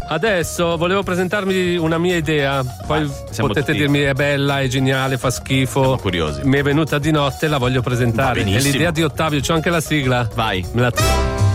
Adesso volevo presentarmi una mia idea, poi potete tutti... dirmi è bella, è geniale, fa schifo. Siamo curiosi. Mi è venuta di notte, la voglio presentare. È l'idea di Ottavio, c'ho anche la sigla. Vai. Me la